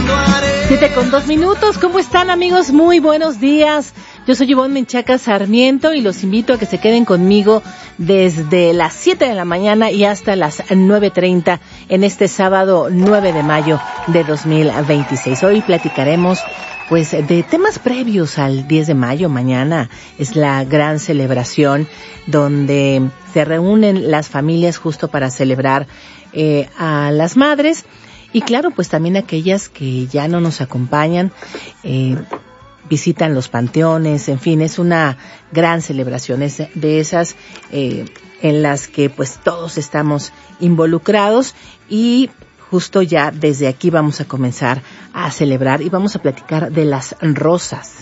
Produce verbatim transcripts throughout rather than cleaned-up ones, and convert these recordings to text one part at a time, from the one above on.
Siete con dos minutos. ¿Cómo están, amigos? Muy buenos días. Yo soy Ivonne Menchaca Sarmiento y los invito a que se queden conmigo desde las siete de la mañana y hasta las nueve treinta en este sábado nueve de mayo de dos mil veintiséis. Hoy platicaremos pues de temas previos al diez de mayo. Mañana es la gran celebración donde se reúnen las familias justo para celebrar eh, a las madres. Y claro, pues también aquellas que ya no nos acompañan, eh, visitan los panteones, en fin, es una gran celebración, es de esas eh, en las que pues todos estamos involucrados y justo ya desde aquí vamos a comenzar a celebrar y vamos a platicar de las rosas.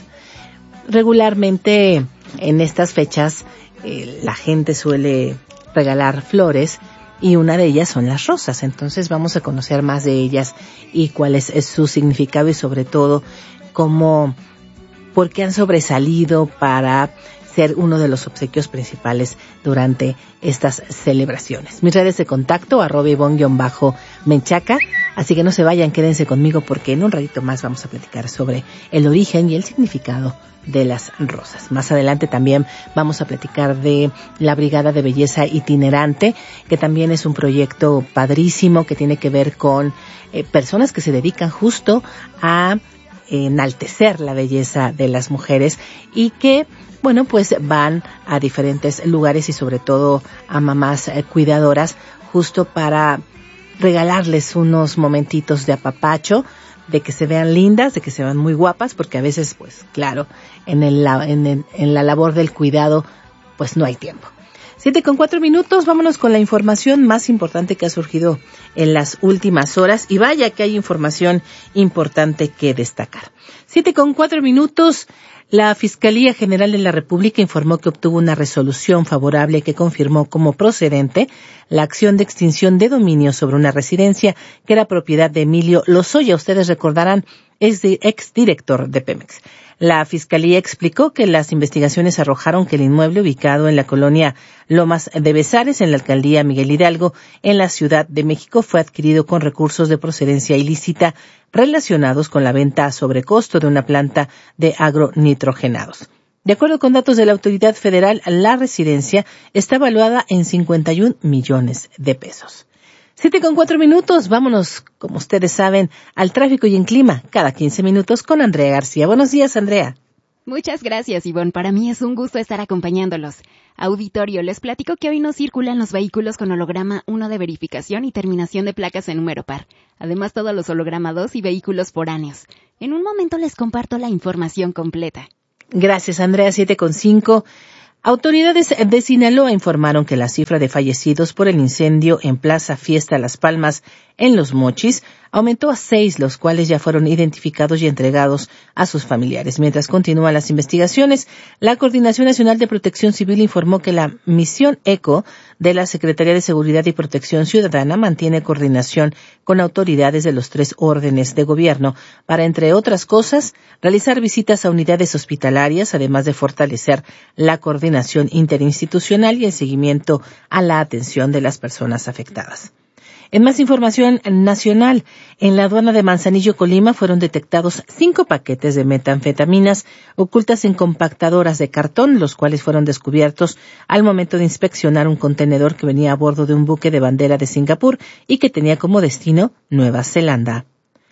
Regularmente en estas fechas eh, la gente suele regalar flores, y una de ellas son las rosas. Entonces vamos a conocer más de ellas y cuál es, es su significado y sobre todo cómo, por qué han sobresalido para ser uno de los obsequios principales durante estas celebraciones. Mis redes de contacto, arroba Ivonne-Menchaca. Así que no se vayan, quédense conmigo porque en un ratito más vamos a platicar sobre el origen y el significado de las rosas. Más adelante también vamos a platicar de la Brigada de Belleza Itinerante, que también es un proyecto padrísimo que tiene que ver con eh, personas que se dedican justo a enaltecer la belleza de las mujeres y que, bueno, pues van a diferentes lugares y sobre todo a mamás eh, cuidadoras justo para regalarles unos momentitos de apapacho, de que se vean lindas, de que se vean muy guapas, porque a veces, pues claro, en, el, en, el, en la labor del cuidado, pues no hay tiempo. Siete con cuatro minutos, vámonos con la información más importante que ha surgido en las últimas horas, y vaya que hay información importante que destacar. Siete con cuatro minutos. La Fiscalía General de la República informó que obtuvo una resolución favorable que confirmó como procedente la acción de extinción de dominio sobre una residencia que era propiedad de Emilio Lozoya. Ustedes recordarán, es de exdirector de Pemex. La Fiscalía explicó que las investigaciones arrojaron que el inmueble ubicado en la colonia Lomas de Bezares, en la alcaldía Miguel Hidalgo, en la Ciudad de México, fue adquirido con recursos de procedencia ilícita relacionados con la venta a sobrecosto de una planta de agronitrogenados. De acuerdo con datos de la autoridad federal, la residencia está evaluada en cincuenta y un millones de pesos. Siete con cuatro minutos, vámonos, como ustedes saben, al tráfico y en clima, cada quince minutos con Andrea García. Buenos días, Andrea. Muchas gracias, Ivonne. Para mí es un gusto estar acompañándolos. Auditorio, les platico que hoy no circulan los vehículos con holograma uno de verificación y terminación de placas en número par. Además, todos los holograma dos y vehículos foráneos. En un momento les comparto la información completa. Gracias, Andrea. Siete con cinco. Autoridades de Sinaloa informaron que la cifra de fallecidos por el incendio en Plaza Fiesta Las Palmas, en Los Mochis, aumentó a seis, los cuales ya fueron identificados y entregados a sus familiares. Mientras continúan las investigaciones, la Coordinación Nacional de Protección Civil informó que la misión ECO de la Secretaría de Seguridad y Protección Ciudadana mantiene coordinación con autoridades de los tres órdenes de gobierno para, entre otras cosas, realizar visitas a unidades hospitalarias, además de fortalecer la coordinación interinstitucional y el seguimiento a la atención de las personas afectadas. En más información nacional, en la aduana de Manzanillo, Colima, fueron detectados cinco paquetes de metanfetaminas ocultas en compactadoras de cartón, los cuales fueron descubiertos al momento de inspeccionar un contenedor que venía a bordo de un buque de bandera de Singapur y que tenía como destino Nueva Zelanda.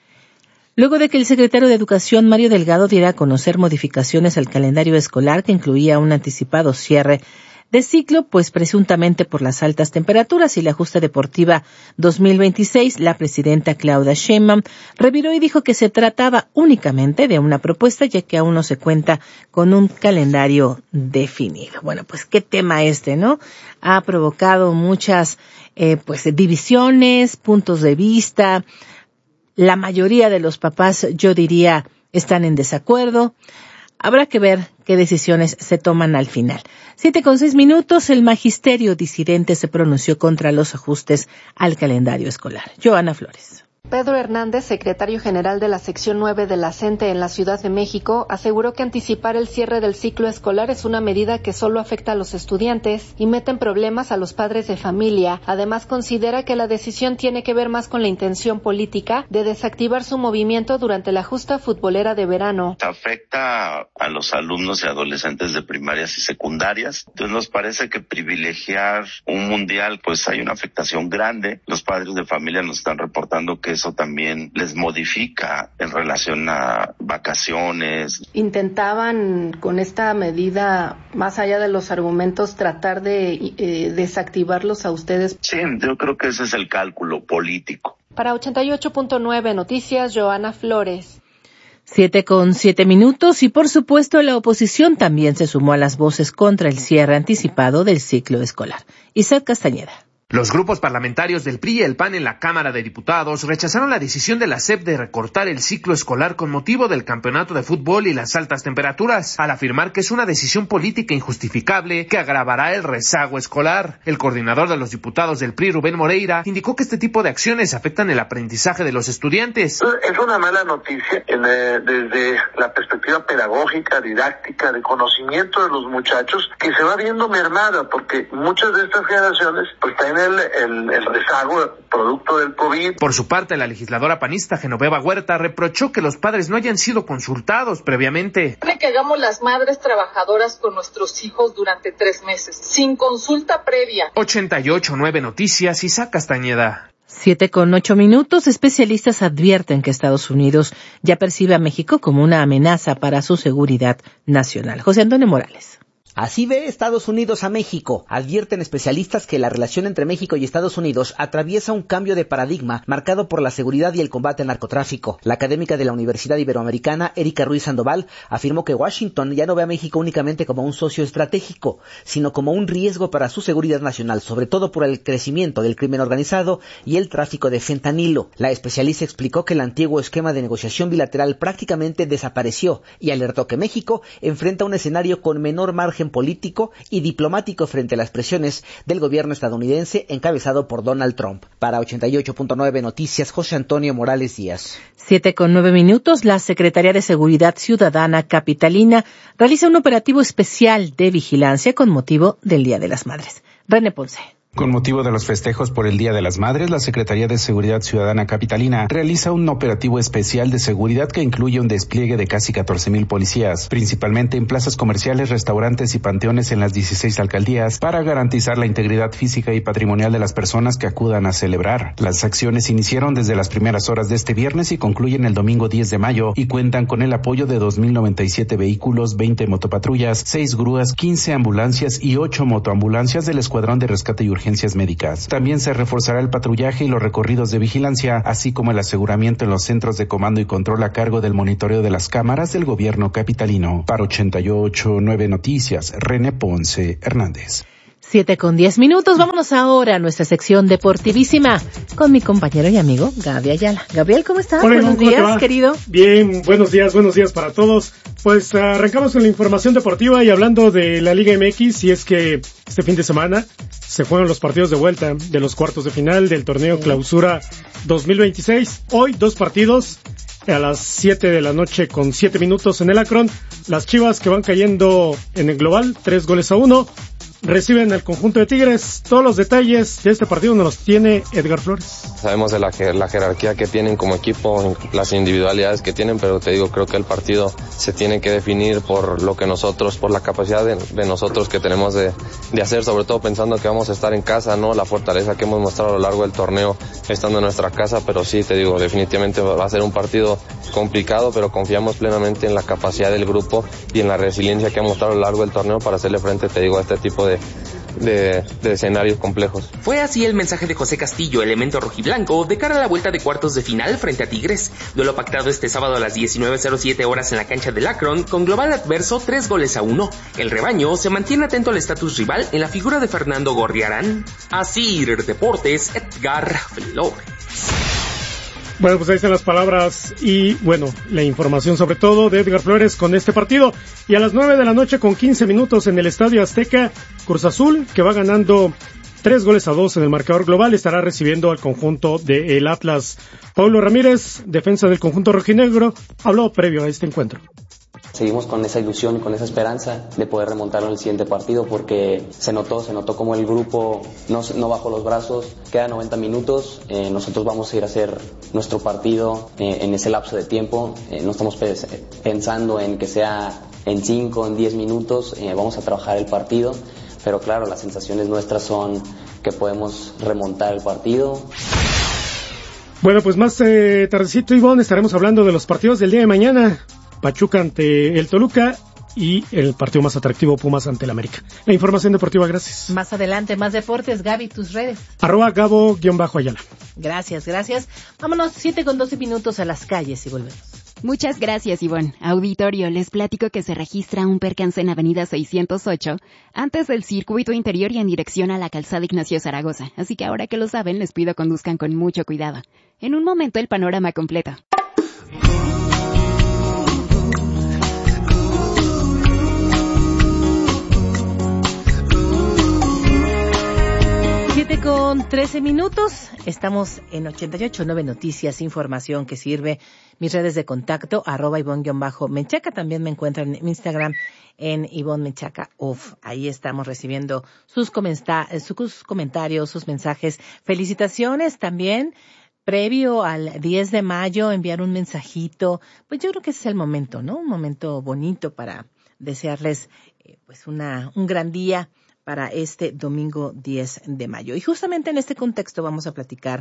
Luego de que el secretario de Educación, Mario Delgado, diera a conocer modificaciones al calendario escolar que incluía un anticipado cierre de ciclo, pues presuntamente por las altas temperaturas y la justa deportiva dos mil veintiséis, la presidenta Claudia Sheinbaum reviró y dijo que se trataba únicamente de una propuesta, ya que aún no se cuenta con un calendario definido. Bueno, pues qué tema este, ¿no? Ha provocado muchas eh, pues divisiones, puntos de vista. La mayoría de los papás, yo diría, están en desacuerdo. Habrá que ver qué decisiones se toman al final. Siete con seis minutos, el magisterio disidente se pronunció contra los ajustes al calendario escolar. Joana Flores. Pedro Hernández, secretario general de la sección nueve de la CENTE en la Ciudad de México, aseguró que anticipar el cierre del ciclo escolar es una medida que solo afecta a los estudiantes y mete en problemas a los padres de familia. Además, considera que la decisión tiene que ver más con la intención política de desactivar su movimiento durante la justa futbolera de verano. Afecta a los alumnos y adolescentes de primarias y secundarias. Entonces nos parece que privilegiar un mundial, pues hay una afectación grande. Los padres de familia nos están reportando que eso también les modifica en relación a vacaciones. ¿Intentaban con esta medida, más allá de los argumentos, tratar de eh, desactivarlos a ustedes? Sí, yo creo que ese es el cálculo político. Para ochenta y ocho punto nueve Noticias, Joana Flores. Siete con siete minutos y por supuesto la oposición también se sumó a las voces contra el cierre anticipado del ciclo escolar. Isaac Castañeda. Los grupos parlamentarios del P R I y el P A N en la Cámara de Diputados rechazaron la decisión de la S E P de recortar el ciclo escolar con motivo del campeonato de fútbol y las altas temperaturas, al afirmar que es una decisión política injustificable que agravará el rezago escolar. El coordinador de los diputados del P R I, Rubén Moreira, indicó que este tipo de acciones afectan el aprendizaje de los estudiantes. Es una mala noticia en, eh, desde la perspectiva pedagógica, didáctica, de conocimiento de los muchachos, que se va viendo mermada, porque muchas de estas generaciones pues tienen El, el, el rezago producto del COVID. Por su parte, la legisladora panista Genoveva Huerta reprochó que los padres no hayan sido consultados previamente. Que hagamos las madres trabajadoras con nuestros hijos durante tres meses, sin consulta previa. ochenta y ocho punto nueve Noticias, Isaac Castañeda. Siete con ocho minutos, especialistas advierten que Estados Unidos ya percibe a México como una amenaza para su seguridad nacional. José Antonio Morales. Así ve Estados Unidos a México. Advierten especialistas que la relación entre México y Estados Unidos atraviesa un cambio de paradigma marcado por la seguridad y el combate al narcotráfico. La académica de la Universidad Iberoamericana, Erika Ruiz Sandoval, afirmó que Washington ya no ve a México únicamente como un socio estratégico, sino como un riesgo para su seguridad nacional, sobre todo por el crecimiento del crimen organizado y el tráfico de fentanilo. La especialista explicó que el antiguo esquema de negociación bilateral prácticamente desapareció y alertó que México enfrenta un escenario con menor margen político y diplomático frente a las presiones del gobierno estadounidense encabezado por Donald Trump. Para ochenta y ocho punto nueve Noticias, José Antonio Morales Díaz. Siete con nueve minutos, la Secretaría de Seguridad Ciudadana Capitalina realiza un operativo especial de vigilancia con motivo del Día de las Madres. René Ponce. Con motivo de los festejos por el Día de las Madres, la Secretaría de Seguridad Ciudadana Capitalina realiza un operativo especial de seguridad que incluye un despliegue de casi catorce mil policías, principalmente en plazas comerciales, restaurantes y panteones en las dieciséis alcaldías, para garantizar la integridad física y patrimonial de las personas que acudan a celebrar. Las acciones iniciaron desde las primeras horas de este viernes y concluyen el domingo diez de mayo y cuentan con el apoyo de dos mil noventa y siete vehículos, veinte motopatrullas, seis grúas, quince ambulancias y ocho motoambulancias del Escuadrón de Rescate y Urgencias médicas. También se reforzará el patrullaje y los recorridos de vigilancia, así como el aseguramiento en los centros de comando y control a cargo del monitoreo de las cámaras del gobierno capitalino. Para ochenta y ocho punto nueve Noticias, René Ponce Hernández. Siete con diez minutos, vámonos ahora a nuestra sección deportivísima con mi compañero y amigo Gabriel Ayala. Gabriel, ¿cómo estás? Hola, buenos ¿cómo días, querido. Bien, buenos días, buenos días para todos. Pues uh, arrancamos con la información deportiva y hablando de la Liga M X, y es que este fin de semana se juegan los partidos de vuelta de los cuartos de final del torneo Clausura dos mil veintiséis. Hoy dos partidos a las siete de la noche con siete minutos en el Akron. Las Chivas, que van cayendo en el global, tres goles a uno, reciben al conjunto de Tigres. Todos los detalles de este partido nos los tiene Edgar Flores. Sabemos de la, la jerarquía que tienen como equipo, las individualidades que tienen, pero te digo, creo que el partido se tiene que definir por lo que nosotros, por la capacidad de, de nosotros que tenemos de, de hacer, sobre todo pensando que vamos a estar en casa, ¿no? La fortaleza que hemos mostrado a lo largo del torneo estando en nuestra casa, pero sí, te digo, definitivamente va a ser un partido complicado, pero confiamos plenamente en la capacidad del grupo y en la resiliencia que ha mostrado a lo largo del torneo para hacerle frente, te digo, a este tipo de De, de, de escenarios complejos. Fue así el mensaje de José Castillo, elemento rojiblanco, de cara a la vuelta de cuartos de final frente a Tigres. Duelo pactado este sábado a las diecinueve cero siete horas en la cancha del Akron, con global adverso tres goles a uno. El rebaño se mantiene atento al estatus rival en la figura de Fernando Gorriarán. Asir Deportes, Edgar Flores. Bueno, pues ahí están las palabras y, bueno, la información sobre todo de Edgar Flores con este partido. Y a las nueve de la noche con quince minutos en el Estadio Azteca, Cruz Azul, que va ganando Tres goles a dos en el marcador global. Estará recibiendo al conjunto del Atlas. Paulo Ramírez, defensa del conjunto rojinegro, habló previo a este encuentro. Seguimos con esa ilusión y con esa esperanza de poder remontar en el siguiente partido, porque se notó, se notó como el grupo no, no bajó los brazos. Quedan noventa minutos, eh, nosotros vamos a ir a hacer nuestro partido eh, en ese lapso de tiempo. Eh, no estamos pe- pensando en que sea en cinco, en diez minutos, eh, vamos a trabajar el partido, pero claro, las sensaciones nuestras son que podemos remontar el partido. Bueno, pues más eh, tardecito, Ivonne, estaremos hablando de los partidos del día de mañana. Pachuca ante el Toluca y el partido más atractivo, Pumas ante el América. La información deportiva, gracias. Más adelante, más deportes. Gaby, tus redes. Arroba Gabo-Ayala. Gracias, gracias. Vámonos, siete con doce minutos a las calles y volvemos. Muchas gracias, Ivonne. Auditorio, les platico que se registra un percance en Avenida seiscientos ocho, antes del circuito interior y en dirección a la calzada Ignacio Zaragoza. Así que ahora que lo saben, les pido conduzcan con mucho cuidado. En un momento, el panorama completo. siete con trece minutos, estamos en ochenta y ocho punto nueve Noticias, información que sirve. Mis redes de contacto, arroba Ivonne-Menchaca, también me encuentran en Instagram en Ivonne Menchaca Off. Ahí estamos recibiendo sus, comenta- sus comentarios, sus mensajes, felicitaciones también. Previo al diez de mayo, enviar un mensajito, pues yo creo que ese es el momento, ¿no? Un momento bonito para desearles eh, pues una un gran día para este domingo diez de mayo. Y justamente en este contexto vamos a platicar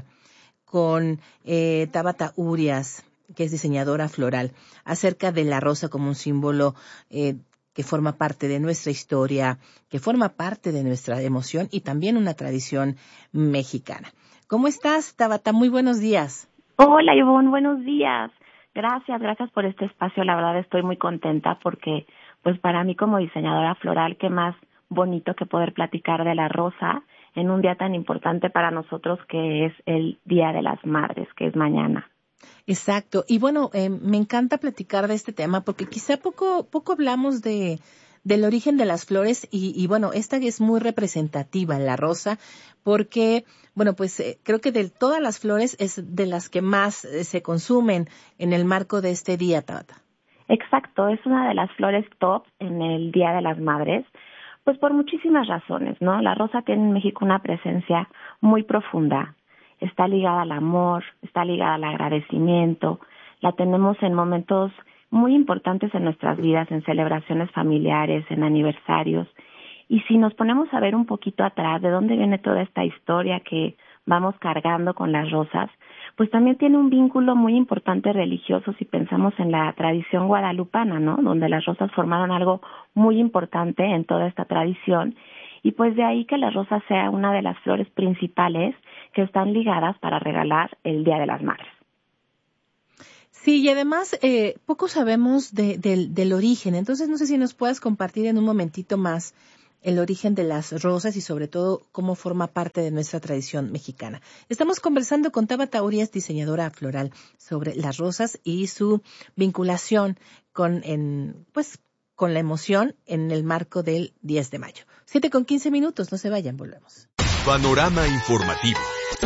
con eh, Tabata Urias, que es diseñadora floral, acerca de la rosa como un símbolo eh, que forma parte de nuestra historia, que forma parte de nuestra emoción y también una tradición mexicana. ¿Cómo estás, Tabata? Muy buenos días. Hola, Ivonne, buenos días. Gracias, gracias por este espacio. La verdad estoy muy contenta porque, pues para mí como diseñadora floral, qué más bonito que poder platicar de la rosa en un día tan importante para nosotros que es el Día de las Madres, que es mañana. Exacto. Y bueno, eh, me encanta platicar de este tema porque quizá poco poco hablamos de del origen de las flores y, y bueno, esta es muy representativa, la rosa, porque, bueno, pues eh, creo que de todas las flores es de las que más eh, se consumen en el marco de este día, Tabata. Exacto, es una de las flores top en el Día de las Madres, pues por muchísimas razones, ¿no? La rosa tiene en México una presencia muy profunda, está ligada al amor, está ligada al agradecimiento, la tenemos en momentos muy importantes en nuestras vidas, en celebraciones familiares, en aniversarios. Y si nos ponemos a ver un poquito atrás de dónde viene toda esta historia que vamos cargando con las rosas, pues también tiene un vínculo muy importante religioso si pensamos en la tradición guadalupana, ¿no? Donde las rosas formaron algo muy importante en toda esta tradición. Y pues de ahí que la rosa sea una de las flores principales que están ligadas para regalar el Día de las Madres. Sí, y además eh, poco sabemos de, de, del origen, entonces no sé si nos puedas compartir en un momentito más el origen de las rosas y sobre todo cómo forma parte de nuestra tradición mexicana. Estamos conversando con Tabata Urias, diseñadora floral, sobre las rosas y su vinculación con, en, pues, con la emoción en el marco del diez de mayo. Siete con quince minutos, no se vayan, volvemos. Panorama informativo.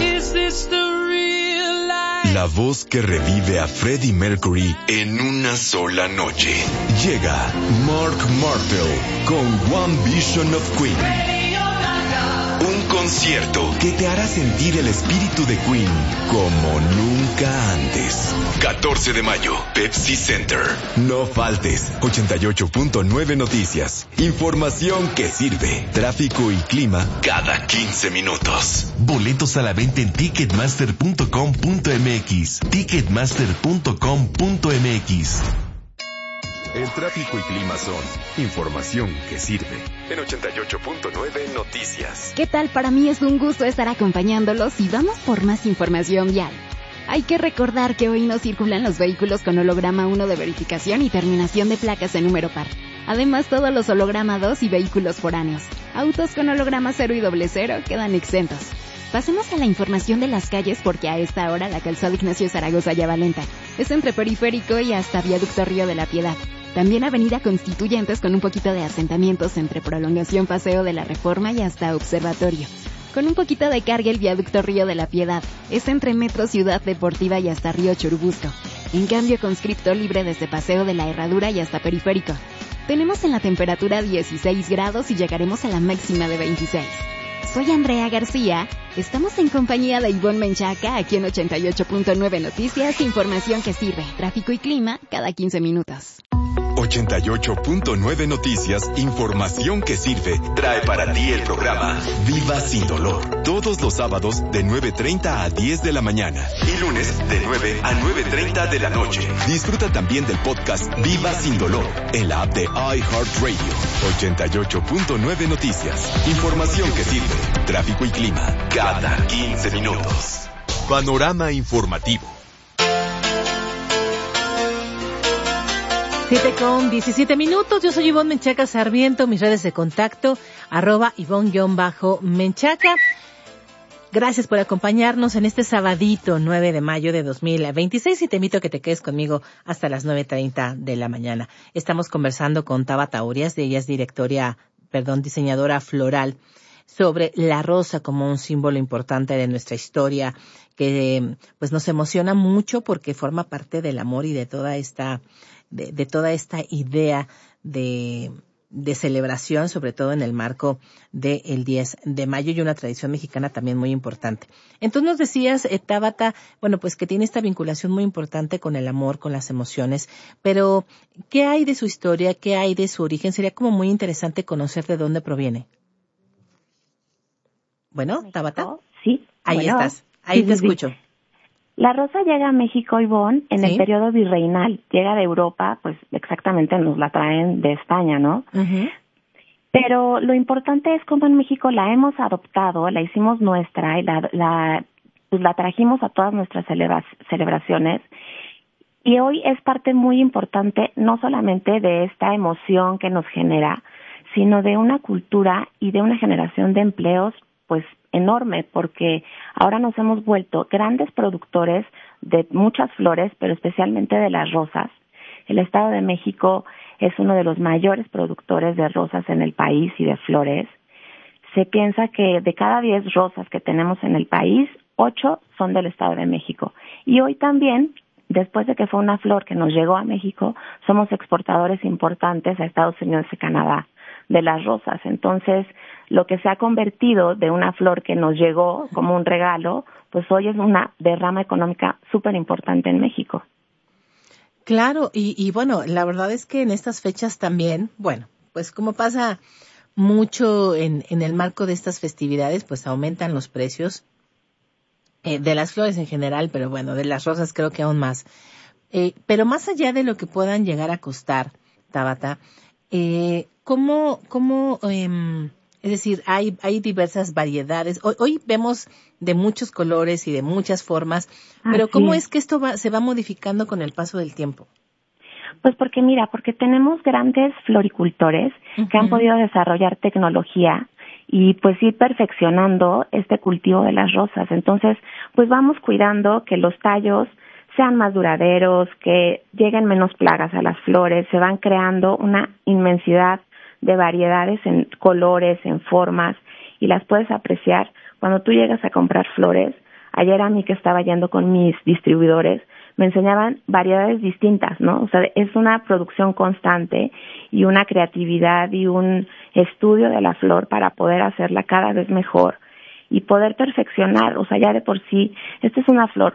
La voz que revive a Freddie Mercury en una sola noche. Llega Mark Martel con One Vision of Queen. Un concierto que te hará sentir el espíritu de Queen como nunca antes. catorce de mayo, Pepsi Center. No faltes. ochenta y ocho punto nueve Noticias. Información que sirve. Tráfico y clima cada quince minutos. Boletos a la venta en ticketmaster punto com punto m x. ticketmaster punto com punto m x. El tráfico y clima son información que sirve. En ochenta y ocho punto nueve Noticias. ¿Qué tal? Para mí es un gusto estar acompañándolos y vamos por más información vial. Hay que recordar que hoy no circulan los vehículos con holograma uno de verificación y terminación de placas en número par. Además, todos los holograma dos y vehículos foráneos. Autos con holograma cero y doble cero quedan exentos. Pasemos a la información de las calles porque a esta hora la calzada Ignacio Zaragoza ya va lenta. Es entre Periférico y hasta Viaducto Río de la Piedad. También Avenida Constituyentes con un poquito de asentamientos entre Prolongación Paseo de la Reforma y hasta Observatorio. Con un poquito de carga el viaducto Río de la Piedad. Es entre Metro Ciudad Deportiva y hasta Río Churubusco. En cambio, conscripto libre desde Paseo de la Herradura y hasta Periférico. Tenemos en la temperatura dieciséis grados y llegaremos a la máxima de veintiséis. Soy Andrea García. Estamos en compañía de Ivonne Menchaca, aquí en ochenta y ocho punto nueve Noticias, información que sirve, tráfico y clima cada quince minutos. ochenta y ocho punto nueve Noticias, información que sirve, trae para ti el programa Viva Sin Dolor, todos los sábados de nueve treinta a diez de la mañana y lunes de nueve a nueve treinta de la noche. Disfruta también del podcast Viva Sin Dolor en la app de iHeartRadio. ochenta y ocho punto nueve Noticias, información que sirve, tráfico y clima cada quince minutos. Panorama informativo. siete con diecisiete minutos, yo soy Ivonne Menchaca Sarmiento, mis redes de contacto, arroba Ivonne-Menchaca. Gracias por acompañarnos en este sabadito nueve de mayo de dos mil veintiséis y te invito a que te quedes conmigo hasta las nueve treinta de la mañana. Estamos conversando con Tabata Urias, de ella es directoria, perdón, diseñadora floral, sobre la rosa como un símbolo importante de nuestra historia, que pues nos emociona mucho porque forma parte del amor y de toda esta De, de toda esta idea de, de celebración, sobre todo en el marco del diez de mayo y una tradición mexicana también muy importante. Entonces nos decías, eh, Tabata, bueno, pues que tiene esta vinculación muy importante con el amor, con las emociones, pero ¿qué hay de su historia? ¿Qué hay de su origen? Sería como muy interesante conocer de dónde proviene. Bueno, Tabata. Sí. Ahí bueno, estás, ahí sí, te sí, escucho. Sí. La rosa llega a México, Ivonne, en ¿Sí? el periodo virreinal. Llega de Europa, pues exactamente nos la traen de España, ¿no? Uh-huh. Pero lo importante es cómo en México la hemos adoptado, la hicimos nuestra y la, la, pues la trajimos a todas nuestras celebra- celebraciones. Y hoy es parte muy importante no solamente de esta emoción que nos genera, sino de una cultura y de una generación de empleos, pues enorme, porque ahora nos hemos vuelto grandes productores de muchas flores, pero especialmente de las rosas. El Estado de México es uno de los mayores productores de rosas en el país y de flores. Se piensa que de cada diez rosas que tenemos en el país, ocho son del Estado de México. Y hoy también, después de que fue una flor que nos llegó a México, somos exportadores importantes a Estados Unidos y Canadá de las rosas. Entonces, lo que se ha convertido de una flor que nos llegó como un regalo, pues hoy es una derrama económica súper importante en México. Claro, y, y bueno, la verdad es que en estas fechas también, bueno, pues como pasa mucho en, en el marco de estas festividades, pues aumentan los precios eh, de las flores en general, pero bueno, de las rosas creo que aún más. Eh, pero más allá de lo que puedan llegar a costar, Tabata, eh, ¿cómo, cómo, eh, es decir, hay, hay diversas variedades. Hoy, hoy vemos de muchos colores y de muchas formas, pero Así ¿cómo es. es que esto va, se va modificando con el paso del tiempo? Pues porque mira, porque tenemos grandes floricultores uh-huh. que han podido desarrollar tecnología y pues ir perfeccionando este cultivo de las rosas. Entonces, pues vamos cuidando que los tallos sean más duraderos, que lleguen menos plagas a las flores, se van creando una inmensidad de variedades en colores, en formas, y las puedes apreciar cuando tú llegas a comprar flores. Ayer a mí que estaba yendo con mis distribuidores, me enseñaban variedades distintas, ¿no? O sea, es una producción constante y una creatividad y un estudio de la flor para poder hacerla cada vez mejor y poder perfeccionar. O sea, ya de por sí, esta es una flor